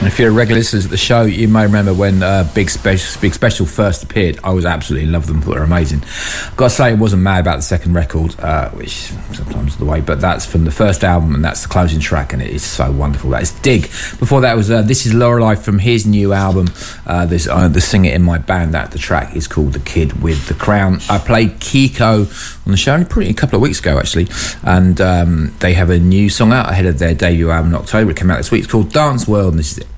And if you're a regular listener to the show, you may remember when Big Special first appeared. I was absolutely in love with them, thought they were amazing. I've got to say, I wasn't mad about the second record, which sometimes is the way, but that's from the first album, and that's the closing track, and it is so wonderful. That is Dig. Before that was This Is Lorelei from his new album. There's the singer in my band. That the track is called The Kid with the Crown. I played Kiko on the show only a couple of weeks ago, actually, and they have a new song out ahead of their debut album in October. It came out this week. It's called Dance World, and this is